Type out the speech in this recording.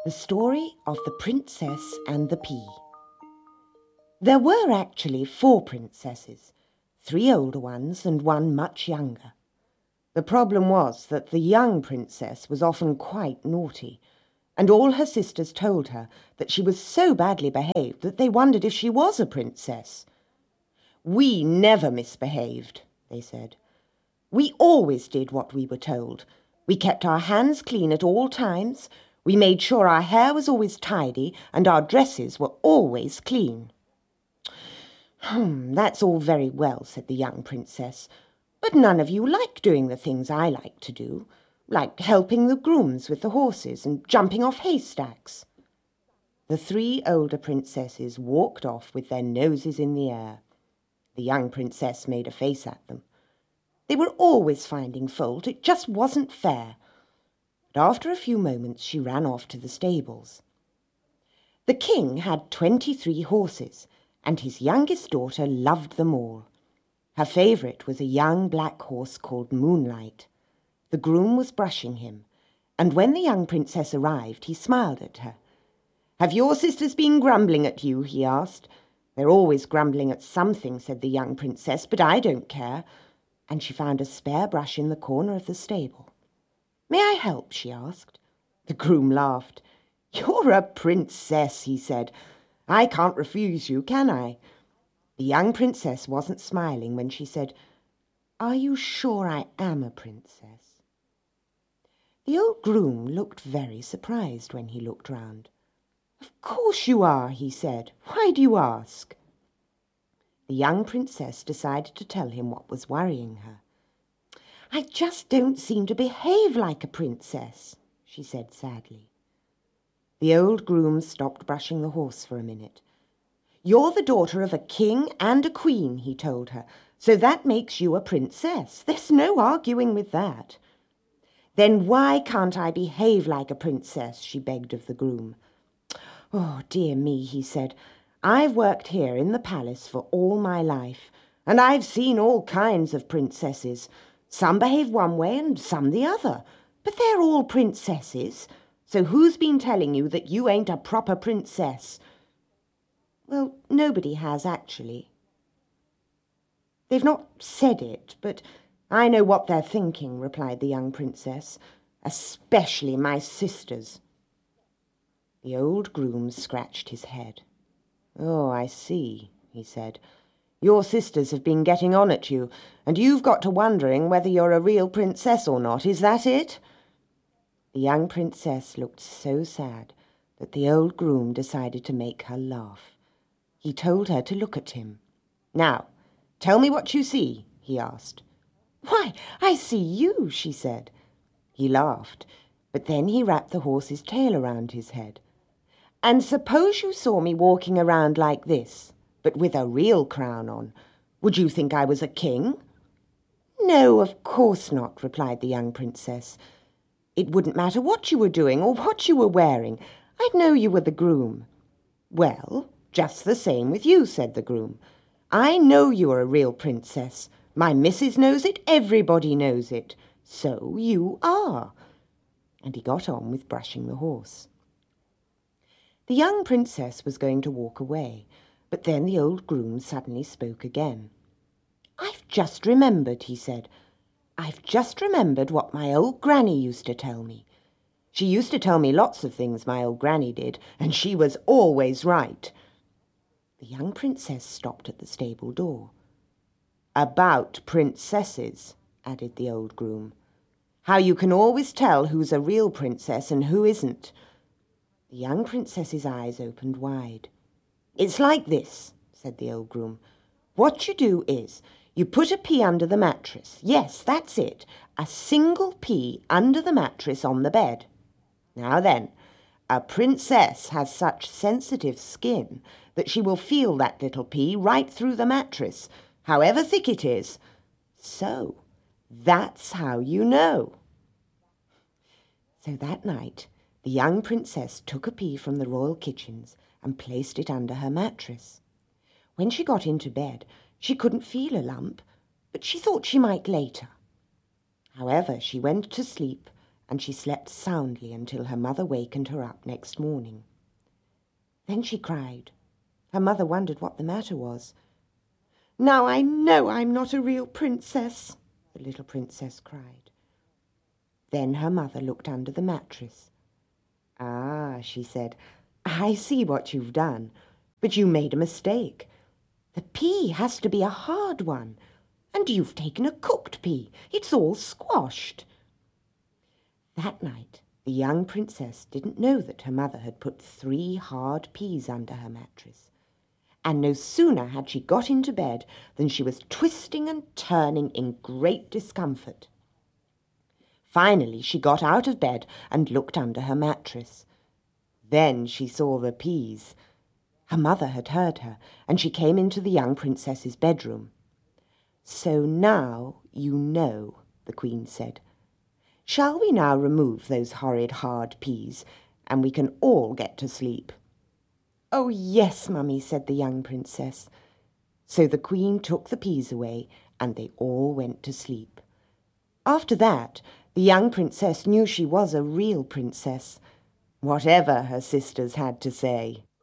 The story of the Princess and the Pea. There were actually 4 princesses, 3 older ones and 1 much younger. The problem was that the young princess was often quite naughty, and all her sisters told her that she was so badly behaved that they wondered if she was a princess. "We never misbehaved," they said. "We always did what we were told. We kept our hands clean at all times. We made sure our hair was always tidy and our dresses were always clean." "That's all very well," said the young princess, "but none of you like doing the things I like to do, like helping the grooms with the horses and jumping off haystacks." The 3 older princesses walked off with their noses in the air. The young princess made a face at them. They were always finding fault. It just wasn't fair. But after a few moments she ran off to the stables. The king had 23 horses, and his youngest daughter loved them all. Her favourite was a young black horse called Moonlight. The groom was brushing him, and when the young princess arrived, he smiled at her. "Have your sisters been grumbling at you?" he asked. "They're always grumbling at something," said the young princess, "but I don't care." And she found a spare brush in the corner of the stable. "May I help?" she asked. The groom laughed. "You're a princess," he said. "I can't refuse you, can I?" The young princess wasn't smiling when she said, "Are you sure I am a princess?" The old groom looked very surprised when he looked round. "Of course you are," he said. "Why do you ask?" The young princess decided to tell him what was worrying her. "I just don't seem to behave like a princess," she said sadly. The old groom stopped brushing the horse for a minute. "You're the daughter of a king and a queen," he told her, "so that makes you a princess. There's no arguing with that." "Then why can't I behave like a princess?" she begged of the groom. "Oh, dear me," he said. "I've worked here in the palace for all my life, and I've seen all kinds of princesses. Some behave one way and some the other, but they're all princesses. So who's been telling you that you ain't a proper princess?" "Well, nobody has, actually. They've not said it, but I know what they're thinking," replied the young princess. "Especially my sisters." The old groom scratched his head. "Oh, I see," he said. "Your sisters have been getting on at you, and you've got to wondering whether you're a real princess or not. Is that it?" The young princess looked so sad that the old groom decided to make her laugh. He told her to look at him. "Now, tell me what you see," he asked. "Why, I see you," she said. He laughed, but then he wrapped the horse's tail around his head. "And suppose you saw me walking around like this, but with a real crown on, would you think I was a king?" "No, of course not," replied the young princess. "It wouldn't matter what you were doing or what you were wearing. I'd know you were the groom." "Well, just the same with you," said the groom. "I know you are a real princess. My missus knows it, everybody knows it. So you are." And he got on with brushing the horse. The young princess was going to walk away, but then the old groom suddenly spoke again. "I've just remembered," he said. "I've just remembered what my old granny used to tell me. She used to tell me lots of things, my old granny did, and she was always right." The young princess stopped at the stable door. "About princesses," added the old groom. "How you can always tell who's a real princess and who isn't." The young princess's eyes opened wide. "It's like this," said the old groom. "What you do is, you put a pea under the mattress. Yes, that's it. A single pea under the mattress on the bed. Now then, a princess has such sensitive skin that she will feel that little pea right through the mattress, however thick it is. So, that's how you know." So that night, the young princess took a pea from the royal kitchens and placed it under her mattress. When she got into bed, she couldn't feel a lump, but she thought she might later. However, she went to sleep, and she slept soundly until her mother wakened her up next morning. Then she cried. Her mother wondered what the matter was. "Now I know I'm not a real princess," the little princess cried. Then her mother looked under the mattress. "Ah," she said, "I see what you've done, but you made a mistake. The pea has to be a hard one, and you've taken a cooked pea. It's all squashed." That night the young princess didn't know that her mother had put 3 hard peas under her mattress, and no sooner had she got into bed than she was twisting and turning in great discomfort. Finally she got out of bed and looked under her mattress. Then she saw the peas. Her mother had heard her, and she came into the young princess's bedroom. "So now you know," the Queen said. "Shall we now remove those horrid hard peas, and we can all get to sleep?" "Oh, yes, Mummy," said the young princess. So the Queen took the peas away, and they all went to sleep. After that, the young princess knew she was a real princess, whatever her sisters had to say.